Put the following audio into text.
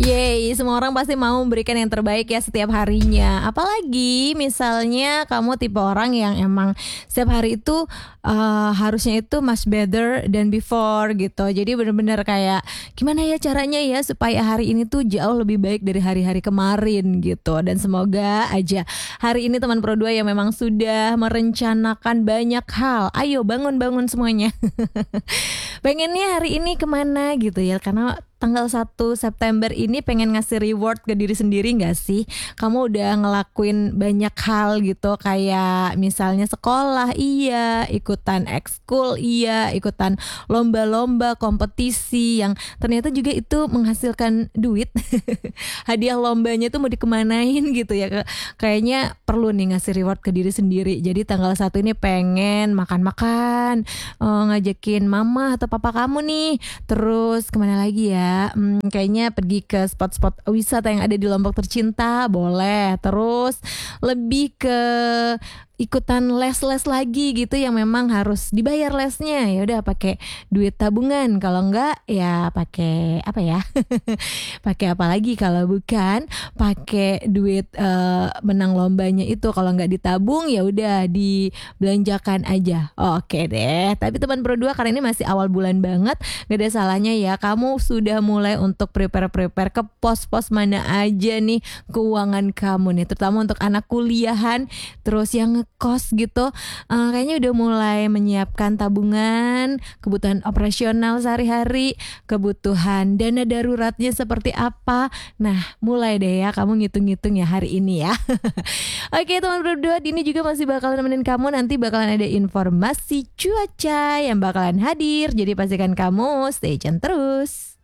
Yeay, semua orang pasti mau memberikan yang terbaik ya setiap harinya. Apalagi misalnya kamu tipe orang yang emang setiap hari itu harusnya itu much better than before gitu. Jadi bener-bener kayak gimana ya caranya ya supaya hari ini tuh jauh lebih baik dari hari-hari kemarin gitu. Dan semoga aja hari ini teman Pro 2 yang memang sudah merencanakan banyak hal, ayo bangun-bangun semuanya. Pengennya hari ini kemana gitu ya, karena tanggal 1 September ini pengen ngasih reward ke diri sendiri gak sih? Kamu udah ngelakuin banyak hal gitu, kayak misalnya sekolah iya, ikutan ekskul iya, ikutan lomba-lomba, kompetisi yang ternyata juga itu menghasilkan duit. Hadiah lombanya tuh mau dikemanain gitu ya. Kayaknya perlu nih ngasih reward ke diri sendiri. Jadi tanggal 1 ini pengen makan-makan, ngajakin mama atau papa kamu nih. Terus kemana lagi ya? Kayaknya pergi ke spot-spot wisata yang ada di Lombok tercinta boleh. Terus lebih ke ikutan les-les lagi gitu yang memang harus dibayar lesnya, ya udah pakai duit tabungan, kalau enggak ya pakai apa ya? Pakai apa lagi kalau bukan pakai duit menang lombanya itu. Kalau enggak ditabung ya udah dibelanjakan aja. Oke deh. Tapi teman Pro 2 karena ini masih awal bulan banget, gak ada salahnya ya kamu sudah mulai untuk prepare ke pos-pos mana aja nih keuangan kamu nih, terutama untuk anak kuliahan terus yang kos gitu, kayaknya udah mulai menyiapkan tabungan, kebutuhan operasional sehari-hari, kebutuhan dana daruratnya seperti apa. Nah mulai deh ya kamu ngitung-ngitung ya hari ini ya. Oke teman berdua, Dini juga masih bakalan nemenin kamu. Nanti bakalan ada informasi cuaca yang bakalan hadir, jadi pastikan kamu stay tune terus.